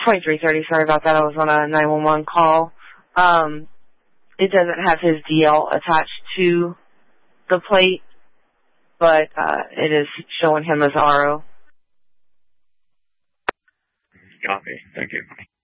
2330, sorry about that. I was on a 911 call. It doesn't have his DL attached to the plate, but it is showing him as RO. Copy. Thank you.